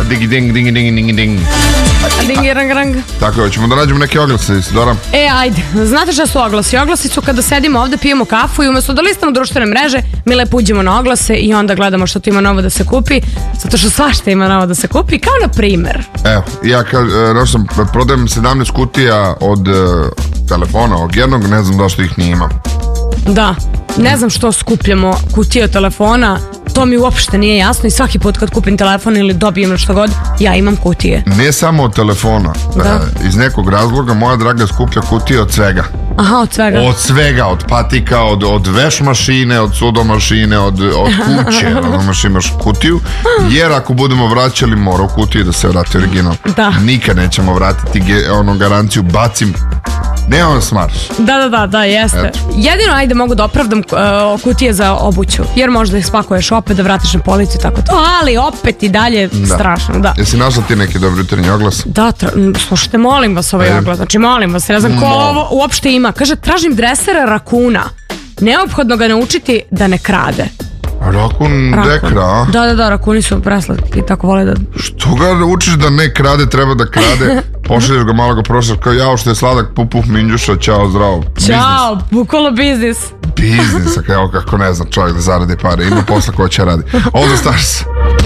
Digi ding, digi ding, digi ding. Ding, rang, rang. Tako je, ćemo da nađemo neke oglase, Isidora. Ajde, znate šta su oglasi? Oglasi su kada sedimo ovde, pijemo kafu i umjesto da listamo društvene mreže, mi lepo uđemo na oglase i onda gledamo što tu ima novo da se kupi, zato što svašta ima novo da se kupi, kao na primer. Evo, ja prodajem 17 kutija od telefona, ovog jednog, ne znam zašto ih nije imam. Da, ne znam što skupljamo kutije od telefona, to mi uopšte nije jasno i svaki put kad kupim telefon ili dobijem nešto god, ja imam kutije. Ne samo od telefona, iz nekog razloga moja draga skuplja kutije od svega. Aha, od svega? Od svega, od patika, od veš mašine, od sudomašine, od kuće, znaš imaš kutiju, jer ako budemo vraćali mora u kutiji da se vrati original. Da. Nikad nećemo vratiti garanciju, bacim. Ne on smarš. Da, jeste. Eto. Jedino ajde mogu da opravdam kutije za obuću, jer možda ih spakuješ opet da vratiš na policu i tako to, ali opet i dalje strašno, da. Jesi našla ti neki dobri jutarnji oglas? Da, slušajte, molim vas ovaj oglas, znači molim vas, ne znam ko ovo uopšte ima. Kaže, tražim dresera rakuna, neophodno ga naučiti da ne krade. Rakun dekra, a? Da, rakuni su preslatki i tako vole da... Što ga učiš da ne krade, treba da krade, pošalješ ga malo ga prošaš kao jao što je sladak, pup, minđuša, čao, zdravo. Ćao, bukvalno biznis. Biznis, kako ne znam čovjek da zaradi pare, ima posla ko će radi. All the Stars.